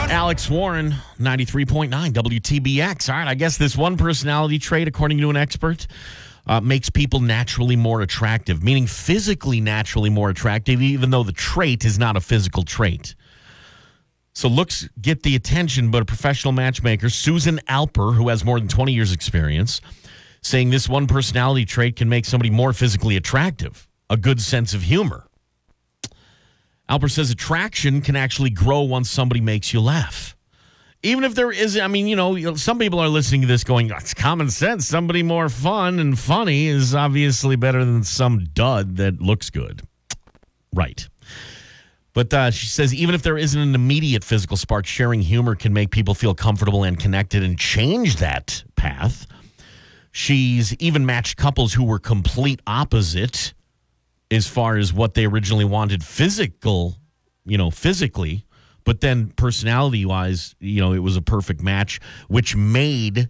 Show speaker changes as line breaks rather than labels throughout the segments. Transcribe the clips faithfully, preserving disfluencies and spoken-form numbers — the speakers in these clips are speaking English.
Alex Warren, ninety-three point nine W T B X. All right, I guess this one personality trait, according to an expert, uh, makes people naturally more attractive, meaning physically naturally more attractive, even though the trait is not a physical trait. So looks get the attention, but a professional matchmaker, Susan Alper, who has more than twenty years experience, saying this one personality trait can make somebody more physically attractive, a good sense of humor. Alper says attraction can actually grow once somebody makes you laugh. Even if there is, I mean, you know, some people are listening to this going, it's common sense. Somebody more fun and funny is obviously better than some dud that looks good. Right. But uh, she says even if there isn't an immediate physical spark, sharing humor can make people feel comfortable and connected and change that path. She's even matched couples who were complete opposite as far as what they originally wanted physical, you know, physically, but then personality-wise, you know, it was a perfect match, which made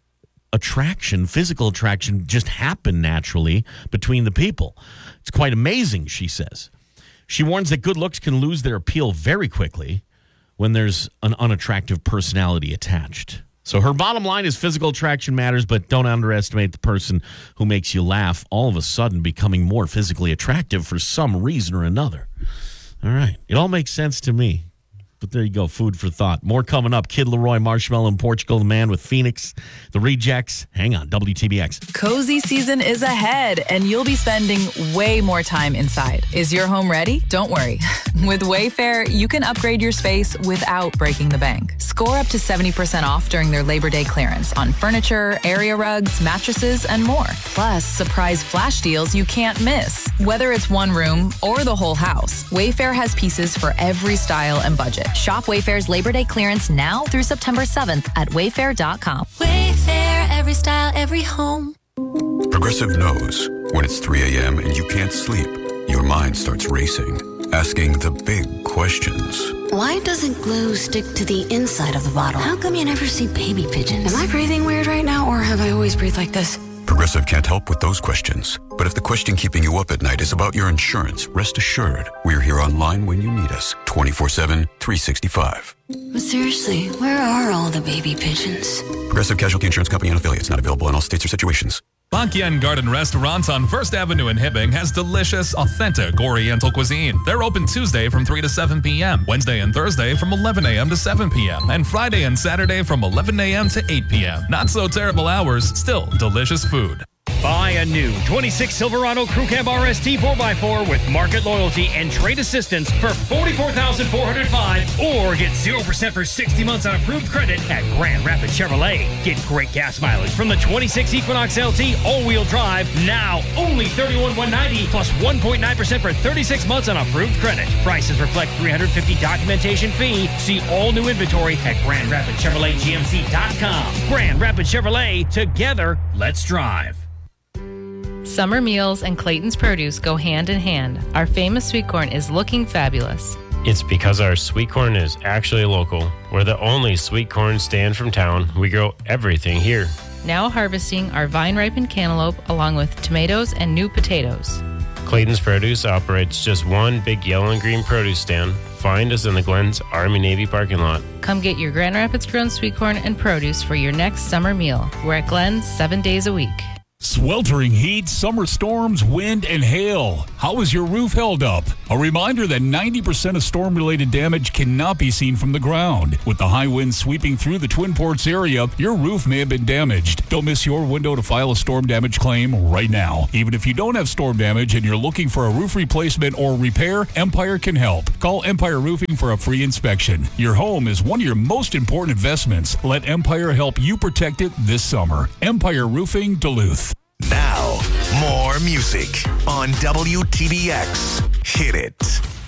attraction, physical attraction, just happen naturally between the people. It's quite amazing, she says. She warns that good looks can lose their appeal very quickly when there's an unattractive personality attached. So her bottom line is physical attraction matters, but don't underestimate the person who makes you laugh all of a sudden becoming more physically attractive for some reason or another. All right. It all makes sense to me. But there you go. Food for thought. More coming up. Kid Leroy, Marshmallow in Portugal, the man with Phoenix, the Rejects. Hang on. W T B X.
Cozy season is ahead, and you'll be spending way more time inside. Is your home ready? Don't worry. With Wayfair, you can upgrade your space without breaking the bank. Score up to seventy percent off during their Labor Day clearance on furniture, area rugs, mattresses, and more. Plus, surprise flash deals you can't miss. Whether it's one room or the whole house, Wayfair has pieces for every style and budget. Shop Wayfair's Labor Day clearance now through September seventh at wayfair dot com.
Wayfair, every style, every home.
Progressive knows when it's three a.m. and you can't sleep, your mind starts racing, asking the big questions.
Why doesn't glue stick to the inside of the bottle? How come you never see baby pigeons? Am I breathing weird right now, or have I always breathed like this?
Progressive can't help with those questions. But if the question keeping you up at night is about your insurance, rest assured, we're here online when you need us, twenty-four seven, three sixty-five.
But seriously, where are all the baby pigeons?
Progressive Casualty Insurance Company and affiliates, not available in all states or situations.
Backyard Garden Restaurant on First Avenue in Hibbing has delicious, authentic Oriental cuisine. They're open Tuesday from three to seven p.m., Wednesday and Thursday from eleven a.m. to seven p.m., and Friday and Saturday from eleven a.m. to eight p.m. Not so terrible hours, still delicious food.
Buy a new twenty-six Silverado Crew Cab R S T four by four with market loyalty and trade assistance for forty-four thousand four hundred five dollars or get zero percent for sixty months on approved credit at Grand Rapids Chevrolet. Get great gas mileage from the twenty-six Equinox L T all-wheel drive, now only thirty-one thousand one hundred ninety dollars plus one point nine percent for thirty-six months on approved credit. Prices reflect three hundred fifty dollars documentation fee. See all new inventory at Grand Rapids Chevrolet G M C dot com. Grand Rapids Chevrolet, together, let's drive.
Summer meals and Clayton's Produce go hand in hand. Our famous sweet corn is looking fabulous.
It's because our sweet corn is actually local. We're the only sweet corn stand from town. We grow everything here.
Now harvesting our vine-ripened cantaloupe along with tomatoes and new potatoes.
Clayton's Produce operates just one big yellow and green produce stand. Find us in the Glens Army-Navy parking lot.
Come get your Grand Rapids grown sweet corn and produce for your next summer meal. We're at Glens seven days a week.
Sweltering heat, summer storms, wind, and hail. How is your roof held up? A reminder that ninety percent of storm-related damage cannot be seen from the ground. With the high winds sweeping through the Twin Ports area, your roof may have been damaged. Don't miss your window to file a storm damage claim right now. Even if you don't have storm damage and you're looking for a roof replacement or repair, Empire can help. Call Empire Roofing for a free inspection. Your home is one of your most important investments. Let Empire help you protect it this summer. Empire Roofing, Duluth.
Now, more music on W T B X. Hit it.